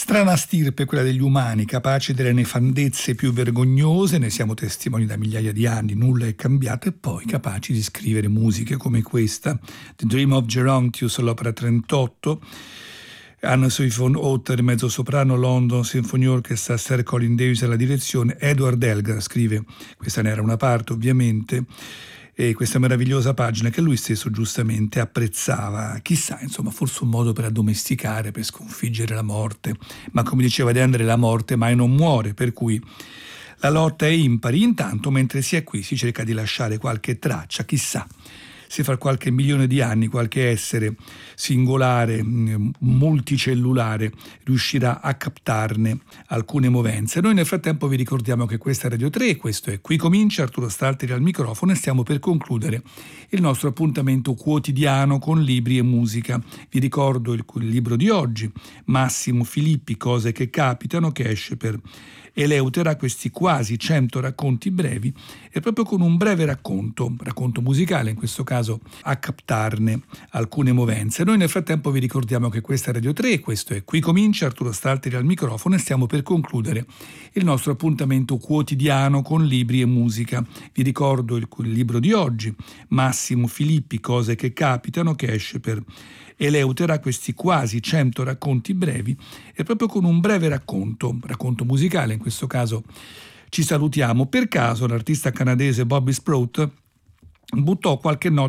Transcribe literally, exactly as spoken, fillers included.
Strana stirpe quella degli umani, capaci delle nefandezze più vergognose, ne siamo testimoni da migliaia di anni, nulla è cambiato, e poi capaci di scrivere musiche come questa. The Dream of Gerontius, l'opera trentotto, Anna Soifon Otter, mezzosoprano, London Symphony Orchestra, Sir Colin Davis alla direzione, Edward Elgar scrive, questa ne era una parte ovviamente, e questa meravigliosa pagina che lui stesso giustamente apprezzava, chissà, insomma, forse un modo per addomesticare, per sconfiggere la morte, ma come diceva De André, la morte mai non muore, per cui la lotta è impari. Intanto, mentre si è qui, si cerca di lasciare qualche traccia, chissà se fra qualche milione di anni qualche essere singolare, multicellulare, riuscirà a captarne alcune movenze. Noi nel frattempo vi ricordiamo che questa è Radio tre, questo è Qui Comincia, Arturo Stalteri al microfono, e stiamo per concludere il nostro appuntamento quotidiano con libri e musica. Vi ricordo il, il libro di oggi, Massimo Filippi, Cose che capitano, che esce per Eleutera, questi quasi cento racconti brevi, e proprio con un breve racconto, racconto musicale in questo caso, a captarne alcune movenze. Noi nel frattempo vi ricordiamo che questa è Radio tre, questo è Qui Comincia, Arturo Stalteri al microfono, e stiamo per concludere il nostro appuntamento quotidiano con libri e musica. Vi ricordo il, il libro di oggi, Massimo Filippi, Cose che capitano, che esce per Eleutera, questi quasi cento racconti brevi, e proprio con un breve racconto, racconto musicale in questo caso, ci salutiamo. Per caso l'artista canadese Bobby Sprout buttò qualche nota